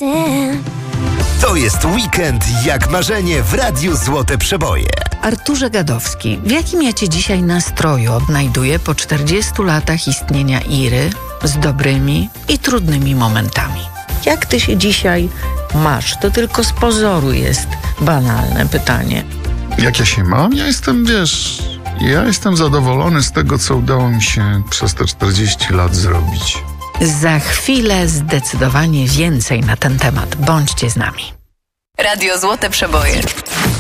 To jest weekend jak marzenie w Radiu Złote Przeboje. Arturze Gadowski, w jakim ja cię dzisiaj nastroju odnajduję po 40 latach istnienia Iry z dobrymi i trudnymi momentami? Jak ty się dzisiaj masz? To tylko z pozoru jest banalne pytanie. Jak ja się mam? Ja jestem zadowolony z tego, co udało mi się przez te 40 lat zrobić. Za chwilę zdecydowanie więcej na ten temat. Bądźcie z nami. Radio Złote Przeboje.